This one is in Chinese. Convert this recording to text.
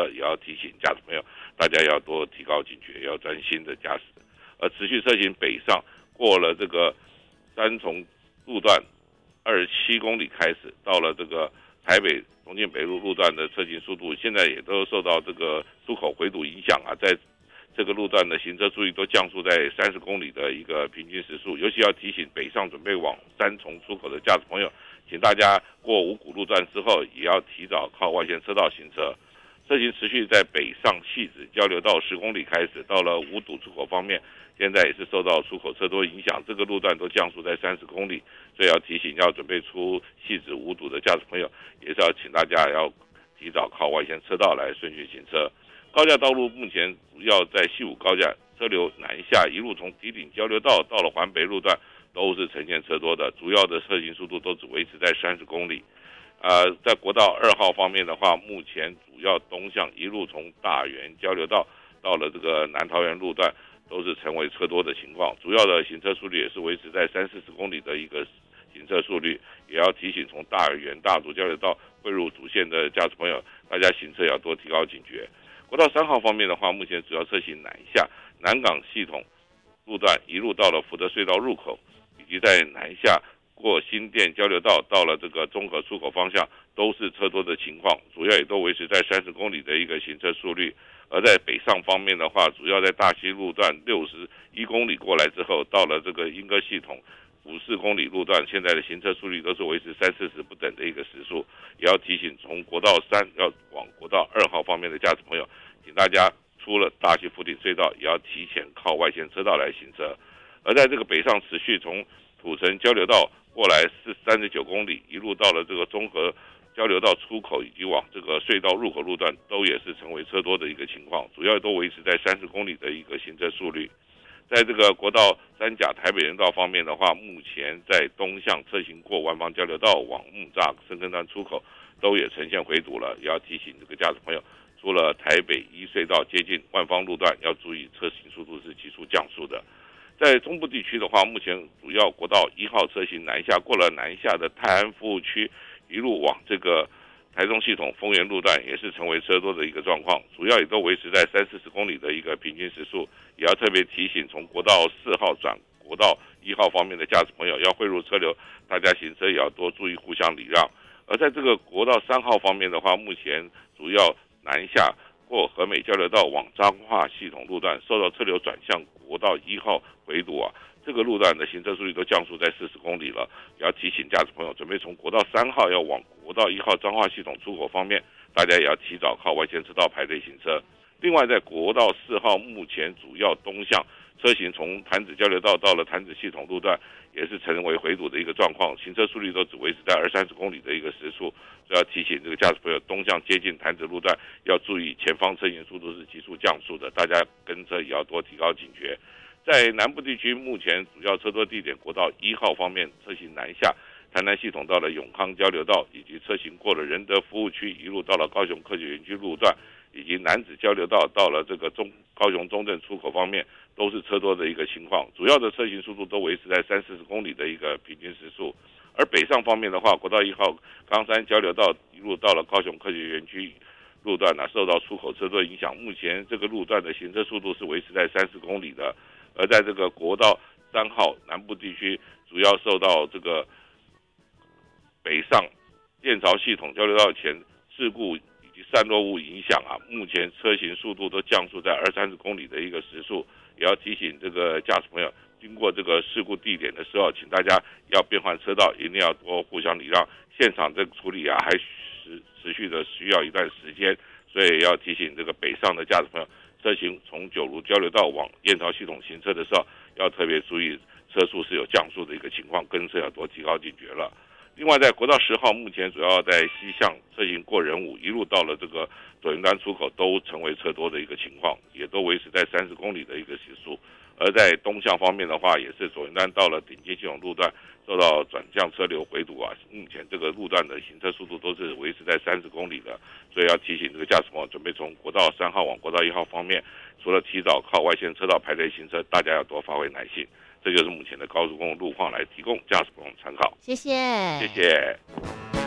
也要提醒驾驶朋友，大家要多提高警觉，要专心的驾驶。而持续车行北上，过了这个三重路段27公里开始，到了这个台北重庆北路路段的车行速度，现在也都受到这个出口回堵影响啊，在这个路段的行车速率都降速在30公里的一个平均时速，尤其要提醒北上准备往三重出口的驾驶朋友，请大家过五股路段之后，也要提早靠外线车道行车。车行持续在北上汐止交流道10公里开始，到了五堵出口方面，现在也是受到出口车多影响，这个路段都降速在30公里，所以要提醒要准备出汐止五堵的驾驶朋友，也是要请大家要提早靠外线车道来顺序行车。高架道路目前主要在西武高架车流南下，一路从堤顶交流道到了环北路段都是呈现车多的，主要的车行速度都只维持在30公里。在国道2号方面的话，目前主要东向一路从大园交流道到了这个南桃园路段都是成为车多的情况，主要的行车速率也是维持在30-40公里的一个行车速率，也要提醒从大园大竹交流道汇入主线的驾驶朋友，大家行车要多提高警觉。国道3号方面的话，目前主要车行南下，南港系统路段一路到了福德隧道入口，以及在南下过新店交流道到了这个中和出口方向，都是车多的情况，主要也都维持在30公里的一个行车速率。而在北上方面的话，主要在大溪路段61公里过来之后，到了这个莺歌系统54公里路段，现在的行车速率都是维持30-40不等的一个时速，也要提醒从国道3要往国道2号方面的驾驶朋友，请大家出了大溪福鼎隧道，也要提前靠外线车道来行车。而在这个北上持续从土城交流道过来是39公里，一路到了这个中和交流道出口以及往这个隧道入口路段，都也是成为车多的一个情况，主要都维持在30公里的一个行车速率。在这个国道3甲台北人道方面的话，目前在东向车行过万芳交流道往木栅深坑段出口都也呈现回堵了，也要提醒这个驾驶朋友，除了台北一隧道接近万芳路段，要注意车行速度是急速降速的。在中部地区的话，目前主要国道1号车行南下，过了南下的泰安服务区，一路往这个台中系统丰原路段也是成为车多的一个状况，主要也都维持在30-40公里的一个平均时速，也要特别提醒从国道4号转国道1号方面的驾驶朋友要汇入车流，大家行车也要多注意互相礼让。而在这个国道3号方面的话，目前主要南下过和美交流道往彰化系统路段，受到车流转向国道1号回堵啊，这个路段的行车速率都降速在40公里了，也要提醒驾驶朋友准备从国道3号要往国道1号彰化系统出口方面，大家也要提早靠外线车道排队行车。另外，在国道4号目前主要东向车行从潭子交流道到了潭子系统路段，也是成为回堵的一个状况，行车速率都只维持在20-30公里的一个时速，所以要提醒这个驾驶朋友东向接近潭子路段要注意前方车行速度是急速降速的，大家跟车也要多提高警觉。在南部地区，目前主要车多地点，国道1号方面车行南下，台南系统到了永康交流道，以及车行过了仁德服务区，一路到了高雄科学园区路段，以及南子交流道到了这个高雄中正出口方面，都是车多的一个情况，主要的车行速度都维持在30-40公里的一个平均时速。而北上方面的话，国道1号冈山交流道一路到了高雄科学园区路段受到出口车多影响，目前这个路段的行车速度是维持在30公里的。而在这个国道3号南部地区，主要受到这个北上燕巢系统交流道前事故以及散落物影响目前车行速度都降速在20-30公里的一个时速，也要提醒这个驾驶朋友，经过这个事故地点的时候，请大家要变换车道，一定要多互相礼让，现场这个处理还持续的需要一段时间，所以要提醒这个北上的驾驶朋友，车行从九如交流道往燕巢系统行车的时候，要特别注意车速是有降速的一个情况，跟车要多提高警觉了。另外，在国道10号，目前主要在西向车行过仁武，一路到了这个左营端出口，都成为车多的一个情况，也都维持在30公里的一个时速。而在东向方面的话，也是左营端到了顶尖系统路段，受到转向车流回堵目前这个路段的行车速度都是维持在30公里的，所以要提醒这个驾驶朋友，准备从国道3号往国道1号方面，除了提早靠外线车道排队行车，大家要多发挥耐性。这就是目前的高速公路路况，来提供驾驶朋友参考。 谢谢， 谢谢。